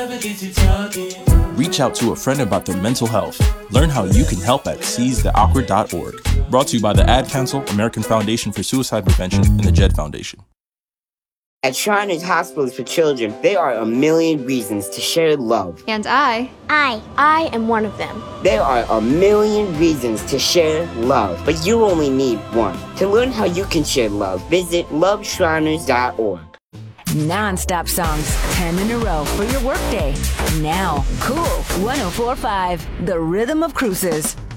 Reach out to a friend about their mental health. Learn how you can help at seizetheawkward.org. Brought to you by the Ad Council, American Foundation for Suicide Prevention, and the JED Foundation. At Shriners Hospitals for Children, there are a million reasons to share love. And I am one of them. There are a million reasons to share love, but you only need one. To learn how you can share love, visit loveshriners.org. Non-stop songs, 10 in a row for your workday. Now, Cool 104.5, the rhythm of cruises.